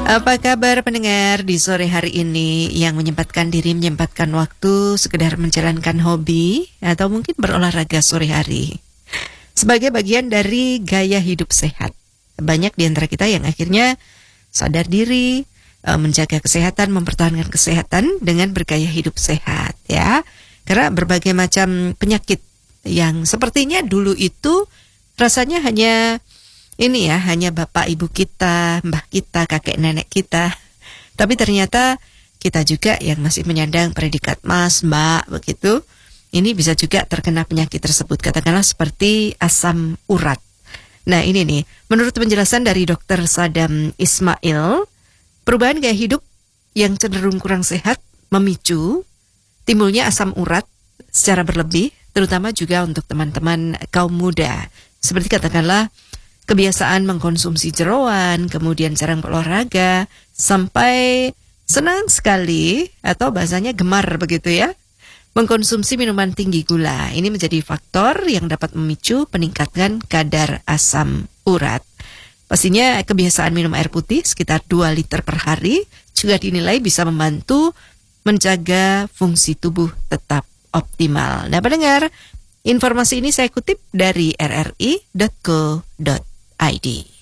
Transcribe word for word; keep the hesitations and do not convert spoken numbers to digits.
Apa kabar pendengar di sore hari ini yang menyempatkan diri, menyempatkan waktu sekedar menjalankan hobi atau mungkin berolahraga sore hari sebagai bagian dari gaya hidup sehat. Banyak di antara kita yang akhirnya sadar diri, menjaga kesehatan, mempertahankan kesehatan dengan bergaya hidup sehat ya. Karena berbagai macam penyakit yang sepertinya dulu itu rasanya hanya ini ya, hanya bapak ibu kita, mbah kita, kakek nenek kita. Tapi ternyata kita juga yang masih menyandang predikat mas, mbak, begitu. Ini bisa juga terkena penyakit tersebut, katakanlah seperti asam urat. Nah ini nih, menurut penjelasan dari dokter Sadam Ismail, perubahan gaya hidup yang cenderung kurang sehat memicu timbulnya asam urat secara berlebih, terutama juga untuk teman-teman kaum muda. Seperti katakanlah, kebiasaan mengkonsumsi jeroan, kemudian jarang berolahraga, sampai senang sekali atau bahasanya gemar begitu ya, mengkonsumsi minuman tinggi gula. Ini menjadi faktor yang dapat memicu peningkatan kadar asam urat. Pastinya kebiasaan minum air putih sekitar dua liter per hari juga dinilai bisa membantu menjaga fungsi tubuh tetap optimal. Nah pendengar, informasi ini saya kutip dari r r i dot co dot i d.